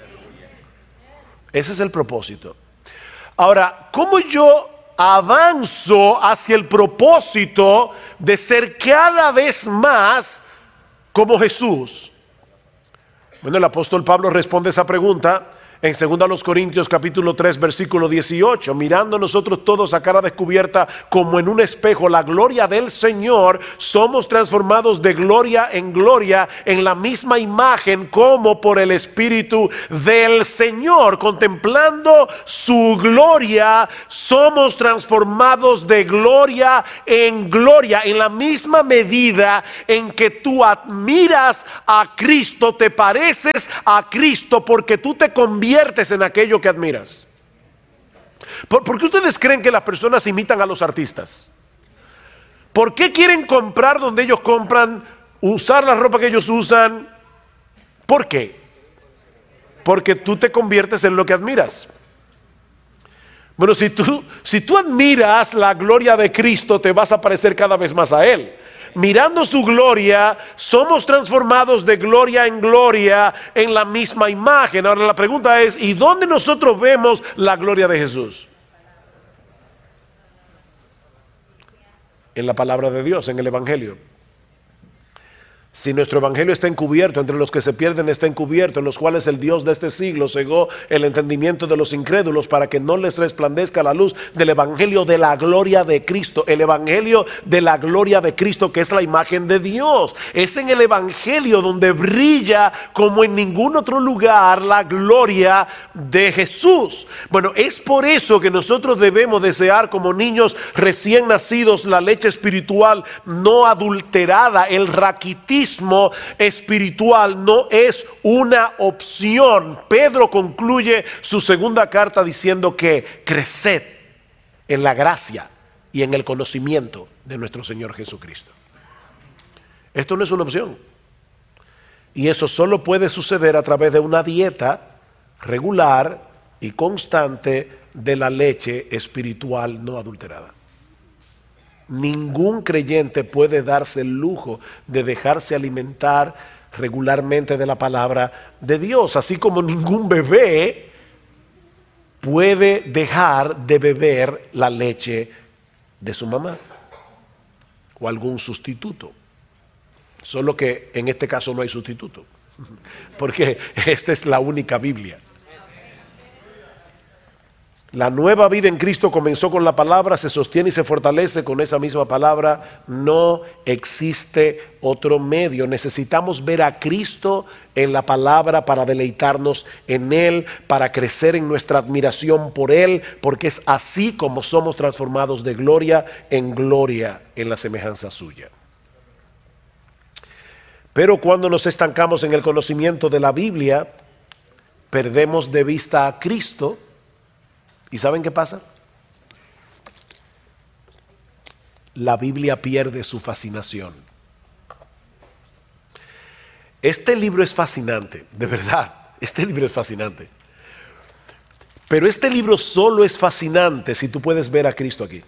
Ese es el propósito. Ahora, ¿cómo yo avanzo hacia el propósito de ser cada vez más como Jesús? Bueno, el apóstol Pablo responde esa pregunta En 2 Corintios capítulo 3 versículo 18, mirando nosotros todos a cara descubierta como en un espejo la gloria del Señor, somos transformados de gloria en gloria en la misma imagen como por el Espíritu del Señor. Contemplando su gloria, somos transformados de gloria en la misma medida en que tú admiras a Cristo, te pareces a Cristo porque tú te conviertes en aquello que admiras. ¿Por qué ustedes creen que las personas imitan a los artistas? ¿Por qué quieren comprar donde ellos compran, usar la ropa que ellos usan? ¿Por qué? Porque tú te conviertes en lo que admiras. Bueno, si tú admiras la gloria de Cristo, te vas a parecer cada vez más a Él. Mirando su gloria, somos transformados de gloria en gloria en la misma imagen. Ahora la pregunta es, ¿y dónde nosotros vemos la gloria de Jesús? En la palabra de Dios, en el Evangelio. Si nuestro evangelio está encubierto, entre los que se pierden está encubierto, en los cuales el Dios de este siglo cegó el entendimiento de los incrédulos para que no les resplandezca la luz del evangelio de la gloria de Cristo. El evangelio de la gloria de Cristo, que es la imagen de Dios. Es en el evangelio donde brilla como en ningún otro lugar la gloria de Jesús. Bueno, es por eso que nosotros debemos desear como niños recién nacidos la leche espiritual no adulterada. El raquitismo espiritual no es una opción. Pedro concluye su segunda carta diciendo que creced en la gracia y en el conocimiento de nuestro Señor Jesucristo. Esto no es una opción. Y eso solo puede suceder a través de una dieta regular y constante de la leche espiritual no adulterada. Ningún creyente puede darse el lujo de dejarse alimentar regularmente de la palabra de Dios, así como ningún bebé puede dejar de beber la leche de su mamá o algún sustituto. Solo que en este caso no hay sustituto, porque esta es la única Biblia. La nueva vida en Cristo comenzó con la palabra, se sostiene y se fortalece con esa misma palabra. No existe otro medio. Necesitamos ver a Cristo en la palabra para deleitarnos en Él, para crecer en nuestra admiración por Él, porque es así como somos transformados de gloria en la semejanza suya. Pero cuando nos estancamos en el conocimiento de la Biblia, perdemos de vista a Cristo. ¿Y saben qué pasa? La Biblia pierde su fascinación. Este libro es fascinante, de verdad, este libro es fascinante. Pero este libro solo es fascinante si tú puedes ver a Cristo aquí.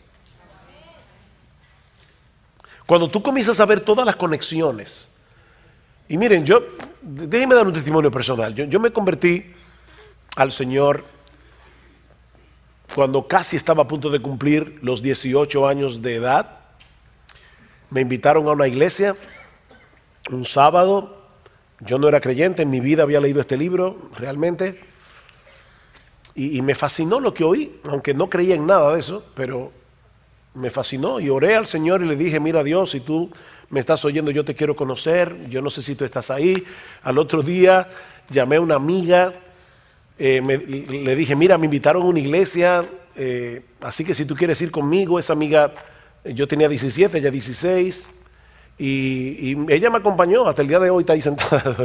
Cuando tú comienzas a ver todas las conexiones. Y miren, déjenme dar un testimonio personal. Yo me convertí al Señor cuando casi estaba a punto de cumplir los 18 años de edad. Me invitaron a una iglesia un sábado. Yo no era creyente, en mi vida había leído este libro realmente. Y me fascinó lo que oí, aunque no creía en nada de eso, pero me fascinó. Y oré al Señor y le dije, mira Dios, si tú me estás oyendo, yo te quiero conocer. Yo no sé si tú estás ahí. Al otro día llamé a una amiga. Le dije, mira, me invitaron a una iglesia, así que si tú quieres ir conmigo. Esa amiga, yo tenía 17, ella 16, y ella me acompañó, hasta el día de hoy está ahí sentada.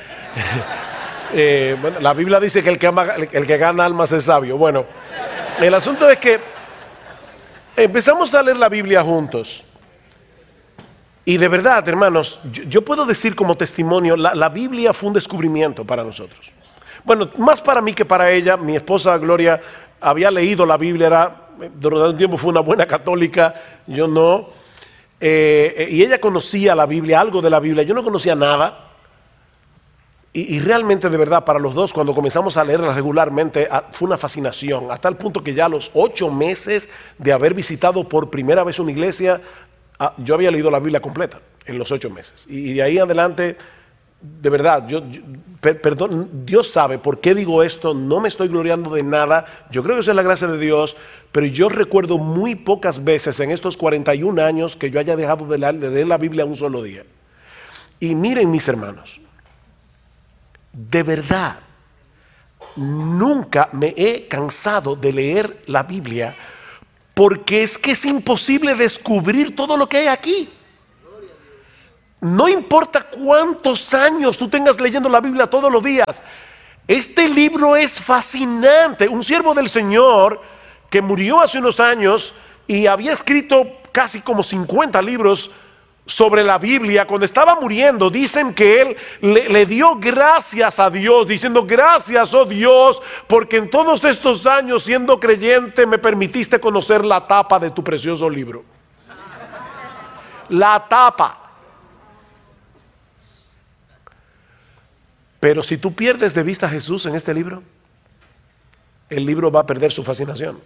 Bueno, la Biblia dice que el que gana almas es sabio. Bueno, el asunto es que empezamos a leer la Biblia juntos, y de verdad, hermanos, yo puedo decir como testimonio, la Biblia fue un descubrimiento para nosotros. Bueno, más para mí que para ella. Mi esposa Gloria había leído la Biblia, durante un tiempo fue una buena católica, yo no. Y ella conocía la Biblia, algo de la Biblia, yo no conocía nada. Y realmente, de verdad, para los dos, cuando comenzamos a leerla regularmente, fue una fascinación, hasta el punto que ya a los 8 meses de haber visitado por primera vez una iglesia, yo había leído la Biblia completa en los 8 meses. Y de ahí adelante de verdad, perdón, Dios sabe por qué digo esto, no me estoy gloriando de nada, yo creo que eso es la gracia de Dios, pero yo recuerdo muy pocas veces en estos 41 años que yo haya dejado de leer la Biblia un solo día. Y miren, mis hermanos, de verdad, nunca me he cansado de leer la Biblia, porque es que es imposible descubrir todo lo que hay aquí. No importa cuántos años tú tengas leyendo la Biblia todos los días, este libro es fascinante. Un siervo del Señor que murió hace unos años y había escrito casi como 50 libros sobre la Biblia, cuando estaba muriendo, dicen que él le dio gracias a Dios, diciendo: gracias, oh Dios, porque en todos estos años siendo creyente me permitiste conocer la tapa de tu precioso libro. La tapa. Pero si tú pierdes de vista a Jesús en este libro, el libro va a perder su fascinación.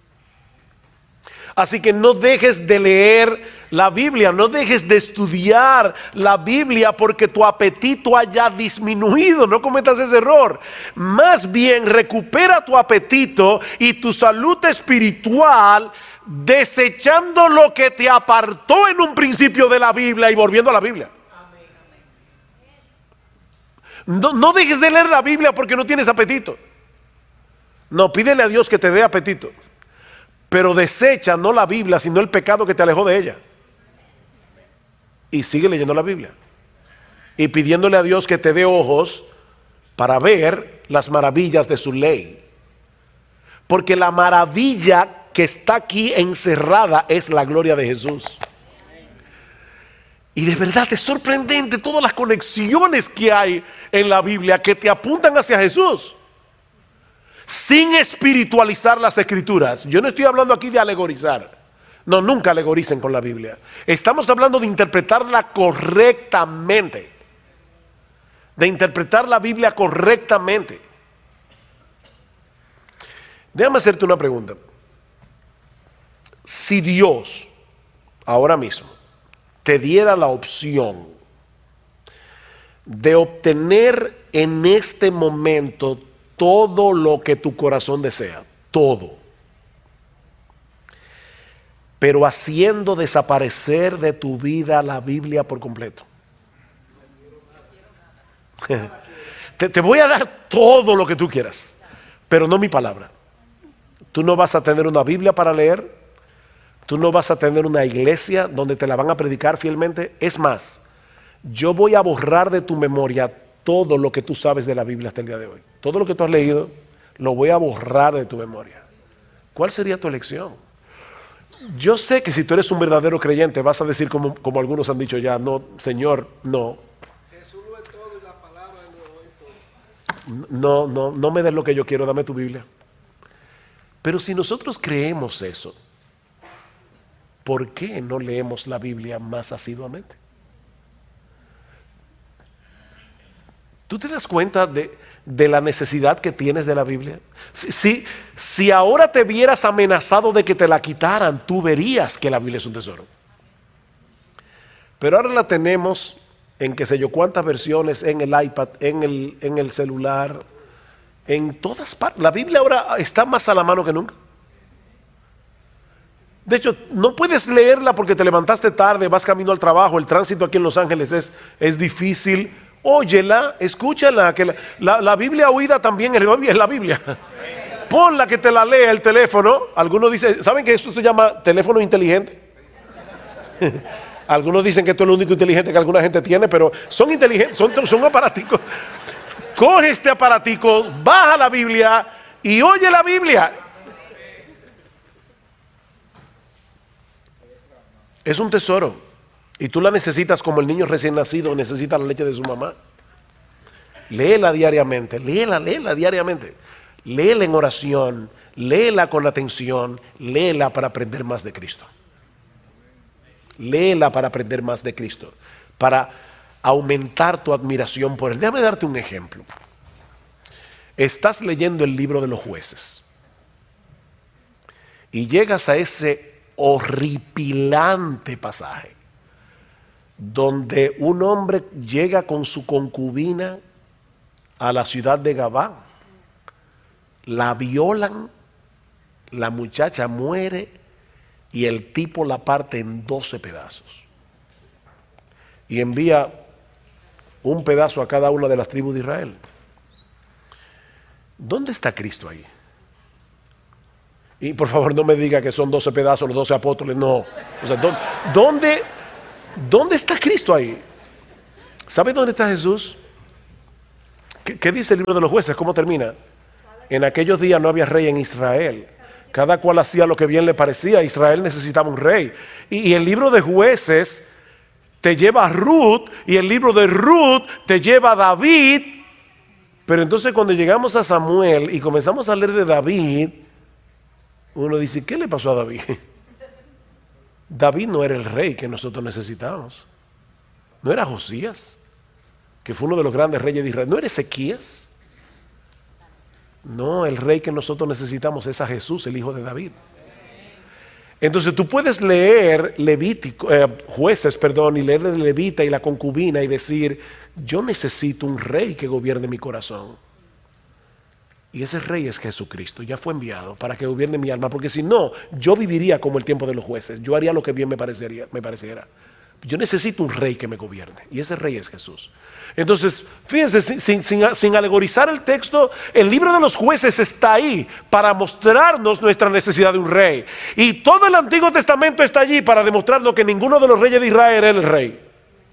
Así que no dejes de leer la Biblia, no dejes de estudiar la Biblia porque tu apetito haya disminuido. No cometas ese error. Más bien recupera tu apetito y tu salud espiritual, desechando lo que te apartó en un principio de la Biblia y volviendo a la Biblia. No dejes de leer la Biblia porque no tienes apetito. No, pídele a Dios que te dé apetito. Pero desecha no la Biblia, sino el pecado que te alejó de ella. Y sigue leyendo la Biblia. Y pidiéndole a Dios que te dé ojos para ver las maravillas de su ley. Porque la maravilla que está aquí encerrada es la gloria de Jesús. Y de verdad es sorprendente todas las conexiones que hay en la Biblia que te apuntan hacia Jesús, sin espiritualizar las escrituras. Yo no estoy hablando aquí de alegorizar. No, nunca alegoricen con la Biblia. Estamos hablando de interpretarla correctamente. De interpretar la Biblia correctamente. Déjame hacerte una pregunta. Si Dios ahora mismo te diera la opción de obtener en este momento todo lo que tu corazón desea, todo, pero haciendo desaparecer de tu vida la Biblia por completo. Te voy a dar todo lo que tú quieras, pero no mi palabra. Tú no vas a tener una Biblia para leer. Tú no vas a tener una iglesia donde te la van a predicar fielmente. Es más, yo voy a borrar de tu memoria todo lo que tú sabes de la Biblia hasta el día de hoy. Todo lo que tú has leído, lo voy a borrar de tu memoria. ¿Cuál sería tu elección? Yo sé que si tú eres un verdadero creyente, vas a decir como algunos han dicho ya: no, Señor, no. Jesús lo es todo y la palabra lo es todo. No me des lo que yo quiero, dame tu Biblia. Pero si nosotros creemos eso, ¿por qué no leemos la Biblia más asiduamente? ¿Tú te das cuenta de la necesidad que tienes de la Biblia? Si ahora te vieras amenazado de que te la quitaran, tú verías que la Biblia es un tesoro. Pero ahora la tenemos en qué sé yo cuántas versiones, en el iPad, en el celular, en todas partes. La Biblia ahora está más a la mano que nunca. De hecho, no puedes leerla porque te levantaste tarde, vas camino al trabajo, el tránsito aquí en Los Ángeles es difícil. Óyela, escúchala, que la Biblia oída también es la Biblia. Ponla que te la lea el teléfono. Algunos dicen, ¿saben que eso se llama teléfono inteligente? Algunos dicen que esto es lo único inteligente que alguna gente tiene, pero son inteligentes, son aparaticos. Coge este aparatico, baja la Biblia y oye la Biblia. Es un tesoro y tú la necesitas como el niño recién nacido necesita la leche de su mamá. Léela diariamente, léela diariamente. Léela en oración, léela con atención, léela para aprender más de Cristo. Léela para aprender más de Cristo, para aumentar tu admiración por Él. Déjame darte un ejemplo. Estás leyendo el libro de los Jueces y llegas a ese horripilante pasaje donde un hombre llega con su concubina a la ciudad de Gabá, la violan, la muchacha muere y el tipo la parte en 12 pedazos y envía un pedazo a cada una de las tribus de Israel. ¿Dónde está Cristo ahí? Y por favor no me diga que son 12 pedazos los 12 apóstoles, no. O sea, ¿dónde está Cristo ahí? ¿Sabe dónde está Jesús? ¿Qué dice el libro de los jueces? ¿Cómo termina? En aquellos días no había rey en Israel. Cada cual hacía lo que bien le parecía. Israel necesitaba un rey. Y el libro de jueces te lleva a Ruth, y el libro de Ruth te lleva a David. Pero entonces cuando llegamos a Samuel y comenzamos a leer de David, uno dice, ¿qué le pasó a David? David no era el rey que nosotros necesitábamos. No era Josías, que fue uno de los grandes reyes de Israel. No era Ezequías. No, el rey que nosotros necesitamos es a Jesús, el hijo de David. Entonces tú puedes leer Jueces, y leer de Levita y la concubina y decir, yo necesito un rey que gobierne mi corazón. Y ese rey es Jesucristo, ya fue enviado para que gobierne mi alma, porque si no, yo viviría como el tiempo de los jueces, yo haría lo que bien me pareciera. Yo necesito un rey que me gobierne, y ese rey es Jesús. Entonces, fíjense, sin alegorizar el texto, el libro de los jueces está ahí para mostrarnos nuestra necesidad de un rey. Y todo el Antiguo Testamento está allí para demostrarnos que ninguno de los reyes de Israel era el rey.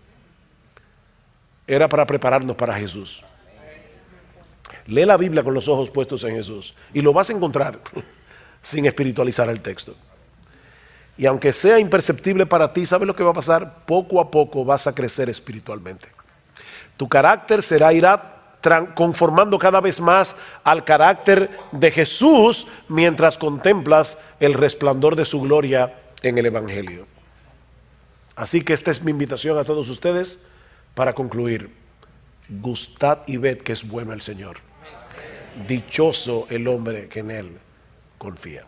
Era para prepararnos para Jesús. Lee la Biblia con los ojos puestos en Jesús y lo vas a encontrar sin espiritualizar el texto. Y aunque sea imperceptible para ti, ¿sabes lo que va a pasar? Poco a poco vas a crecer espiritualmente. Tu carácter irá conformando cada vez más al carácter de Jesús mientras contemplas el resplandor de su gloria en el Evangelio. Así que esta es mi invitación a todos ustedes para concluir. Gustad y ved que es bueno el Señor. Dichoso el hombre que en Él confía.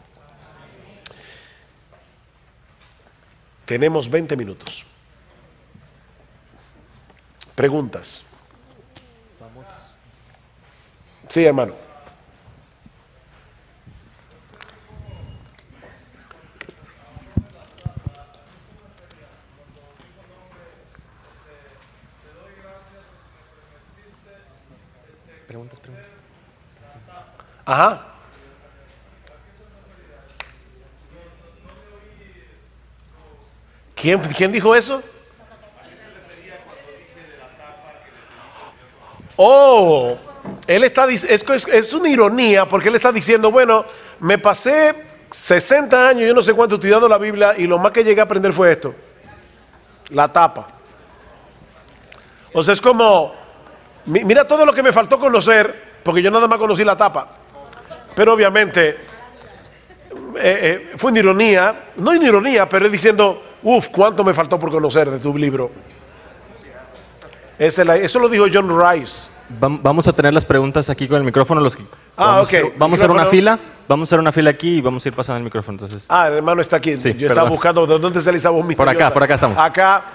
Tenemos 20 minutos. Preguntas. Sí, hermano. Preguntas. Ajá. ¿Quién dijo eso? Oh, él está diciendo, es una ironía, porque él está diciendo, bueno, me pasé 60 años, yo no sé cuánto estudiando la Biblia, y lo más que llegué a aprender fue esto: la tapa. O sea, es como, mira todo lo que me faltó conocer, porque yo nada más conocí la tapa. Pero obviamente fue una ironía, no una ironía, pero él diciendo, cuánto me faltó por conocer de tu libro. Eso lo dijo John Rice. Vamos a tener las preguntas aquí con el micrófono. Vamos a hacer una fila aquí y vamos a ir pasando el micrófono. Entonces. El hermano está aquí. Sí, yo estaba buscando de dónde sale esa voz misteriosa. Por acá estamos. Acá.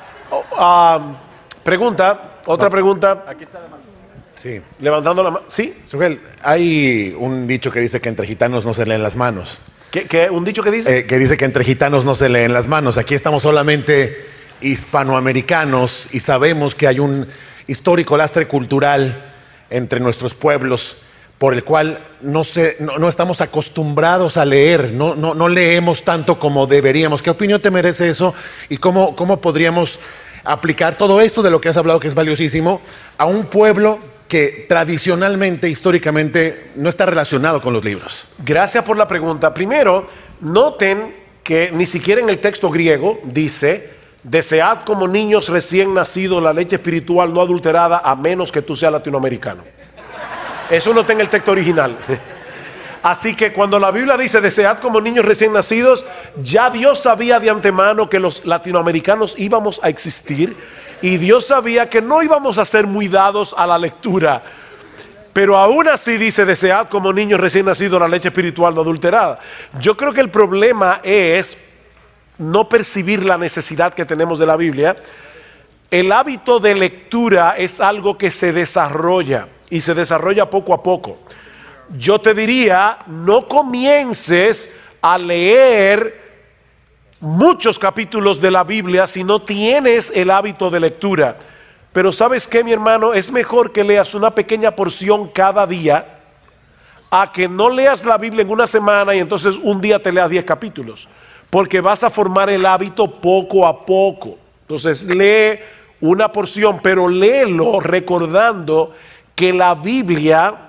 Otra pregunta. Aquí está el hermano. Sí. Levantando la mano. ¿Sí? Sugel, hay un dicho que dice que entre gitanos no se leen las manos. ¿Qué? ¿Un dicho que dice? Que dice que entre gitanos no se leen las manos. Aquí estamos solamente hispanoamericanos y sabemos que hay un histórico lastre cultural entre nuestros pueblos por el cual no estamos acostumbrados a leer, no leemos tanto como deberíamos. ¿Qué opinión te merece eso? ¿Y cómo podríamos aplicar todo esto de lo que has hablado, que es valiosísimo, a un pueblo que tradicionalmente, históricamente, no está relacionado con los libros? Gracias por la pregunta. Primero, noten que ni siquiera en el texto griego dice: desead como niños recién nacidos la leche espiritual no adulterada, a menos que tú seas latinoamericano. Eso no está en el texto original. Así que cuando la Biblia dice desead como niños recién nacidos, ya Dios sabía de antemano que los latinoamericanos íbamos a existir, y Dios sabía que no íbamos a ser muy dados a la lectura. Pero aún así dice desead como niños recién nacidos la leche espiritual no adulterada. Yo creo que el problema es no percibir la necesidad que tenemos de la Biblia, El hábito de lectura es algo que se desarrolla y se desarrolla poco a poco. Yo te diría, no comiences a leer muchos capítulos de la Biblia si no tienes el hábito de lectura. Pero ¿sabes qué, mi hermano? Es mejor que leas una pequeña porción cada día a que no leas la Biblia en una semana y entonces un día te leas 10 capítulos. Porque vas a formar el hábito poco a poco. Entonces lee una porción, pero léelo recordando que la Biblia